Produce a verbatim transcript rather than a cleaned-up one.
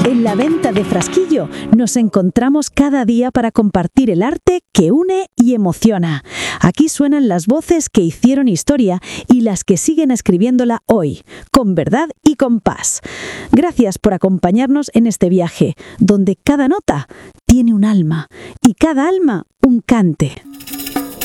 En la venta de Frasquillo nos encontramos cada día para compartir el arte que une y emociona. Aquí suenan las voces que hicieron historia y las que siguen escribiéndola hoy, con verdad y con paz. Gracias por acompañarnos en este viaje, donde cada nota tiene un alma y cada alma un cante.